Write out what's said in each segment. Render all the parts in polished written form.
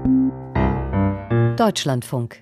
Deutschlandfunk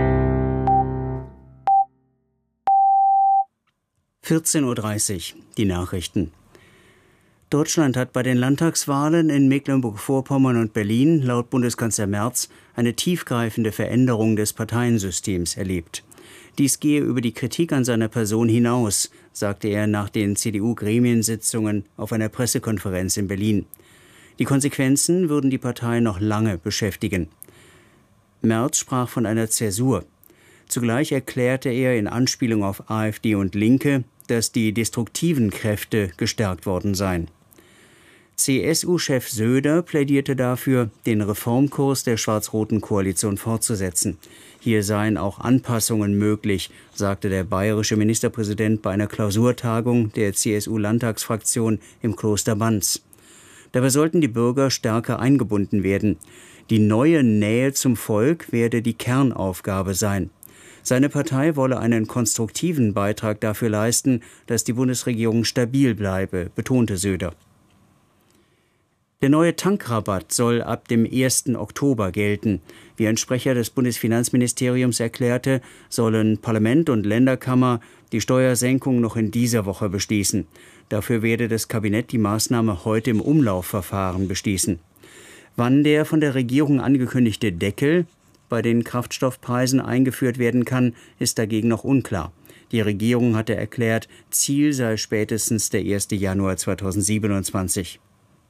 14:30 Uhr, die Nachrichten. Deutschland hat bei den Landtagswahlen in Mecklenburg-Vorpommern und Berlin laut Bundeskanzler Merz eine tiefgreifende Veränderung des Parteiensystems erlebt. Dies gehe über die Kritik an seiner Person hinaus, sagte er nach den CDU-Gremiensitzungen auf einer Pressekonferenz in Berlin. Die Konsequenzen würden die Partei noch lange beschäftigen. Merz sprach von einer Zäsur. Zugleich erklärte er in Anspielung auf AfD und Linke, dass die destruktiven Kräfte gestärkt worden seien. CSU-Chef Söder plädierte dafür, den Reformkurs der schwarz-roten Koalition fortzusetzen. Hier seien auch Anpassungen möglich, sagte der bayerische Ministerpräsident bei einer Klausurtagung der CSU-Landtagsfraktion im Kloster Banz. Dabei sollten die Bürger stärker eingebunden werden. Die neue Nähe zum Volk werde die Kernaufgabe sein. Seine Partei wolle einen konstruktiven Beitrag dafür leisten, dass die Bundesregierung stabil bleibe, betonte Söder. Der neue Tankrabatt soll ab dem 1. Oktober gelten. Wie ein Sprecher des Bundesfinanzministeriums erklärte, sollen Parlament und Länderkammer die Steuersenkung noch in dieser Woche beschließen. Dafür werde das Kabinett die Maßnahme heute im Umlaufverfahren beschließen. Wann der von der Regierung angekündigte Deckel bei den Kraftstoffpreisen eingeführt werden kann, ist dagegen noch unklar. Die Regierung hatte erklärt, Ziel sei spätestens der 1. Januar 2027.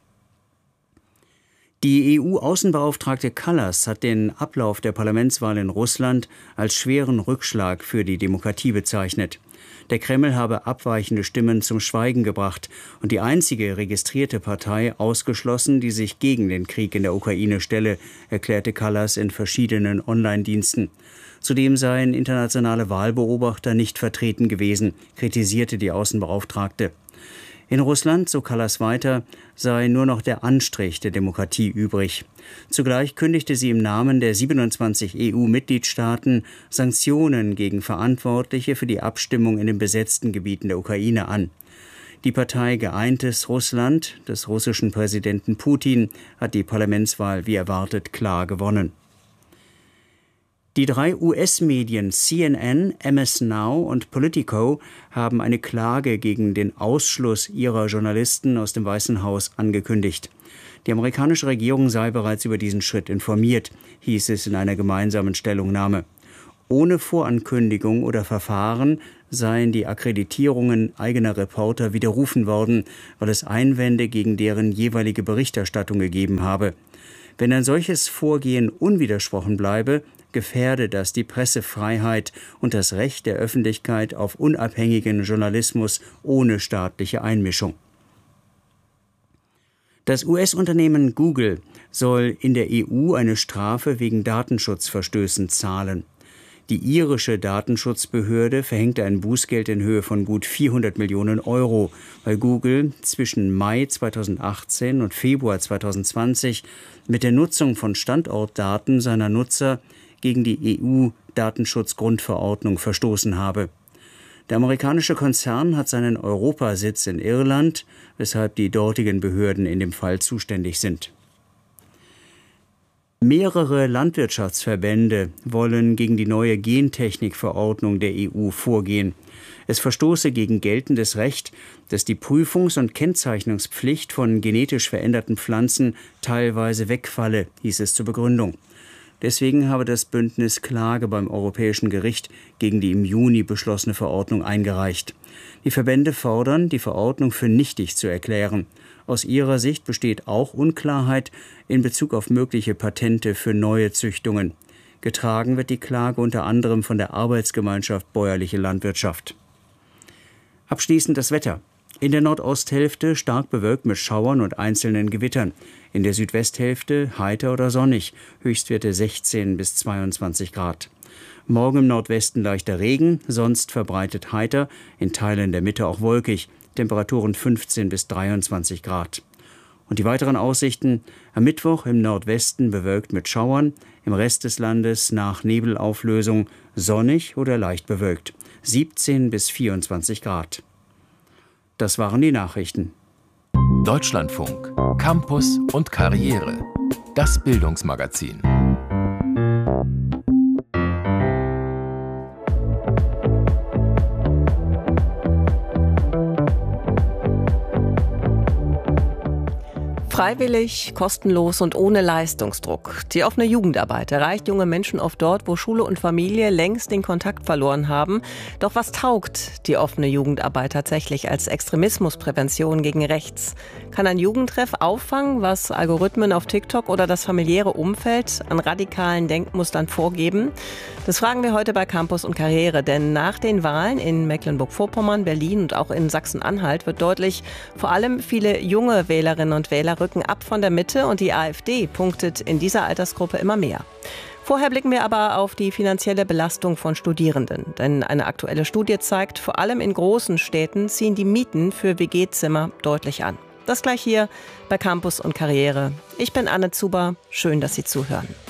Die EU-Außenbeauftragte Kallas hat den Ablauf der Parlamentswahl in Russland als schweren Rückschlag für die Demokratie bezeichnet. Der Kreml habe abweichende Stimmen zum Schweigen gebracht und die einzige registrierte Partei ausgeschlossen, die sich gegen den Krieg in der Ukraine stelle, erklärte Kallas in verschiedenen Online-Diensten. Zudem seien internationale Wahlbeobachter nicht vertreten gewesen, kritisierte die Außenbeauftragte. In Russland, so Kallas weiter, sei nur noch der Anstrich der Demokratie übrig. Zugleich kündigte sie im Namen der 27 EU-Mitgliedstaaten Sanktionen gegen Verantwortliche für die Abstimmung in den besetzten Gebieten der Ukraine an. Die Partei Geeintes Russland des russischen Präsidenten Putin hat die Parlamentswahl wie erwartet klar gewonnen. Die 3 US-Medien CNN, MS Now und Politico haben eine Klage gegen den Ausschluss ihrer Journalisten aus dem Weißen Haus angekündigt. Die amerikanische Regierung sei bereits über diesen Schritt informiert, hieß es in einer gemeinsamen Stellungnahme. Ohne Vorankündigung oder Verfahren seien die Akkreditierungen eigener Reporter widerrufen worden, weil es Einwände gegen deren jeweilige Berichterstattung gegeben habe. Wenn ein solches Vorgehen unwidersprochen bleibe, gefährde das die Pressefreiheit und das Recht der Öffentlichkeit auf unabhängigen Journalismus ohne staatliche Einmischung. Das US-Unternehmen Google soll in der EU eine Strafe wegen Datenschutzverstößen zahlen. Die irische Datenschutzbehörde verhängte ein Bußgeld in Höhe von gut 400 Millionen Euro, weil Google zwischen Mai 2018 und Februar 2020 mit der Nutzung von Standortdaten seiner Nutzer gegen die EU-Datenschutzgrundverordnung verstoßen habe. Der amerikanische Konzern hat seinen Europasitz in Irland, weshalb die dortigen Behörden in dem Fall zuständig sind. Mehrere Landwirtschaftsverbände wollen gegen die neue Gentechnikverordnung der EU vorgehen. Es verstoße gegen geltendes Recht, dass die Prüfungs- und Kennzeichnungspflicht von genetisch veränderten Pflanzen teilweise wegfalle, hieß es zur Begründung. Deswegen habe das Bündnis Klage beim Europäischen Gericht gegen die im Juni beschlossene Verordnung eingereicht. Die Verbände fordern, die Verordnung für nichtig zu erklären. Aus ihrer Sicht besteht auch Unklarheit in Bezug auf mögliche Patente für neue Züchtungen. Getragen wird die Klage unter anderem von der Arbeitsgemeinschaft Bäuerliche Landwirtschaft. Abschließend das Wetter. In der Nordosthälfte stark bewölkt mit Schauern und einzelnen Gewittern. In der Südwesthälfte heiter oder sonnig, Höchstwerte 16 bis 22 Grad. Morgen im Nordwesten leichter Regen, sonst verbreitet heiter, in Teilen der Mitte auch wolkig, Temperaturen 15 bis 23 Grad. Und die weiteren Aussichten: am Mittwoch im Nordwesten bewölkt mit Schauern, im Rest des Landes nach Nebelauflösung sonnig oder leicht bewölkt, 17 bis 24 Grad. Das waren die Nachrichten. Deutschlandfunk, Campus und Karriere. Das Bildungsmagazin. Freiwillig, kostenlos und ohne Leistungsdruck. Die offene Jugendarbeit erreicht junge Menschen oft dort, wo Schule und Familie längst den Kontakt verloren haben. Doch was taugt die offene Jugendarbeit tatsächlich als Extremismusprävention gegen rechts? Kann ein Jugendtreff auffangen, was Algorithmen auf TikTok oder das familiäre Umfeld an radikalen Denkmustern vorgeben? Das fragen wir heute bei Campus und Karriere, denn nach den Wahlen in Mecklenburg-Vorpommern, Berlin und auch in Sachsen-Anhalt wird deutlich, vor allem viele junge Wählerinnen und Wähler rücken ab von der Mitte und die AfD punktet in dieser Altersgruppe immer mehr. Vorher blicken wir aber auf die finanzielle Belastung von Studierenden. Denn eine aktuelle Studie zeigt, vor allem in großen Städten ziehen die Mieten für WG-Zimmer deutlich an. Das gleich hier bei Campus und Karriere. Ich bin Anne Zuber. Schön, dass Sie zuhören.